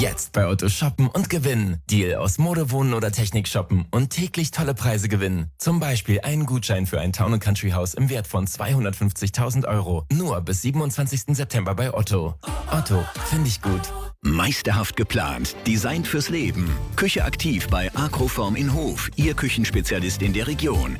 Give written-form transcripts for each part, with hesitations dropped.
Jetzt bei Otto shoppen und gewinnen. Deal aus Mode, Wohnen oder Technik shoppen und täglich tolle Preise gewinnen. Zum Beispiel einen Gutschein für ein Town & Country Haus im Wert von 250.000 €. Nur bis 27. September bei Otto. Otto, finde ich gut. Meisterhaft geplant, designt fürs Leben. Küche aktiv bei Agroform in Hof, Ihr Küchenspezialist in der Region.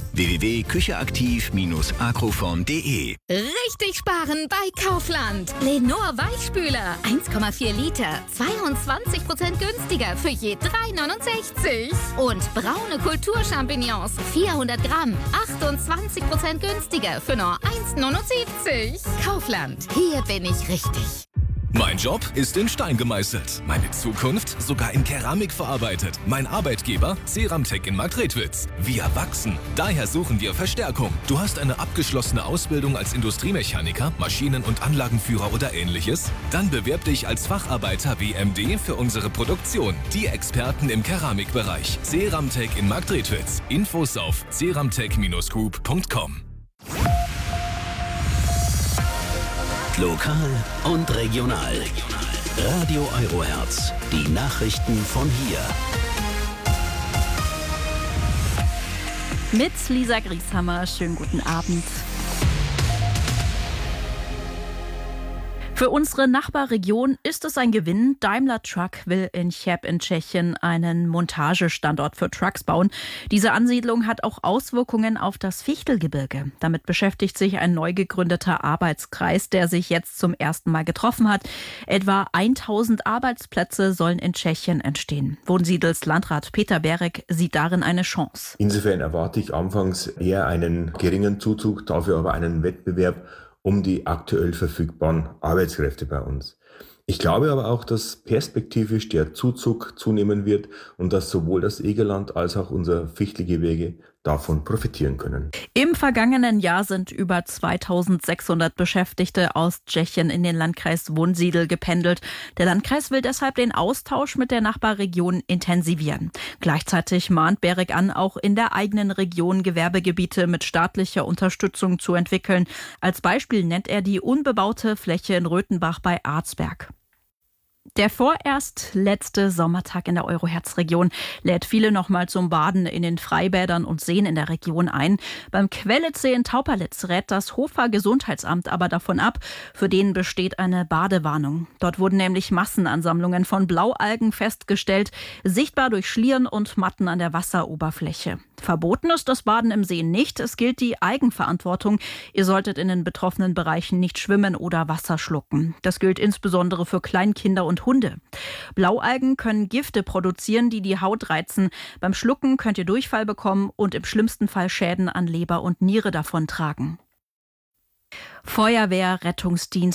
www.kücheaktiv-agroform.de. Richtig sparen bei Kaufland. Lenor Weichspüler, 1,4 Liter, 22% günstiger für je 3,69. Und braune Kulturchampignons, 400 Gramm, 28% günstiger für nur 1,79. Kaufland, hier bin ich richtig. Mein Job ist in Stein gemeißelt. Meine Zukunft sogar in Keramik verarbeitet. Mein Arbeitgeber Ceramtec in Marktredwitz. Wir wachsen. Daher suchen wir Verstärkung. Du hast eine abgeschlossene Ausbildung als Industriemechaniker, Maschinen- und Anlagenführer oder ähnliches? Dann bewirb dich als Facharbeiter WMD für unsere Produktion. Die Experten im Keramikbereich. Ceramtec in Marktredwitz. Infos auf ceramtec-group.com. Lokal und regional. Radio Eurohertz. Die Nachrichten von hier. Mit Lisa Grieshammer. Schönen guten Abend. Für unsere Nachbarregion ist es ein Gewinn. Daimler Truck will in Cheb in Tschechien einen Montagestandort für Trucks bauen. Diese Ansiedlung hat auch Auswirkungen auf das Fichtelgebirge. Damit beschäftigt sich ein neu gegründeter Arbeitskreis, der sich jetzt zum ersten Mal getroffen hat. Etwa 1000 Arbeitsplätze sollen in Tschechien entstehen. Wohnsiedels Landrat Peter Berek sieht darin eine Chance. Insofern erwarte ich anfangs eher einen geringen Zuzug, dafür aber einen Wettbewerb um die aktuell verfügbaren Arbeitskräfte bei uns. Ich glaube aber auch, dass perspektivisch der Zuzug zunehmen wird und dass sowohl das Egerland als auch unser Fichtelgebirge davon profitieren können. Im vergangenen Jahr sind über 2600 Beschäftigte aus Tschechien in den Landkreis Wunsiedel gependelt. Der Landkreis will deshalb den Austausch mit der Nachbarregion intensivieren. Gleichzeitig mahnt Berek an, auch in der eigenen Region Gewerbegebiete mit staatlicher Unterstützung zu entwickeln. Als Beispiel nennt er die unbebaute Fläche in Röthenbach bei Arzberg. Der vorerst letzte Sommertag in der Eurohertz-Region lädt viele nochmal zum Baden in den Freibädern und Seen in der Region ein. Beim Quelletsee in Taupalitz rät das Hofer Gesundheitsamt aber davon ab. Für den besteht eine Badewarnung. Dort wurden nämlich Massenansammlungen von Blaualgen festgestellt, sichtbar durch Schlieren und Matten an der Wasseroberfläche. Verboten ist das Baden im See nicht. Es gilt die Eigenverantwortung. Ihr solltet in den betroffenen Bereichen nicht schwimmen oder Wasser schlucken. Das gilt insbesondere für Kleinkinder und Hunde. Blaualgen können Gifte produzieren, die die Haut reizen. Beim Schlucken könnt ihr Durchfall bekommen und im schlimmsten Fall Schäden an Leber und Niere davontragen. Feuerwehr, Rettungsdienst